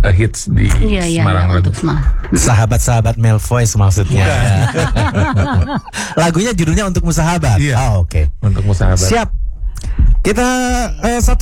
hits di Semarang Road. Untuk Semarang. Sahabat-sahabat Male Voice maksudnya. Lagunya judulnya Untukmu Sahabat. Iya. Oke. Untukmu Sahabat. Siap. Kita satu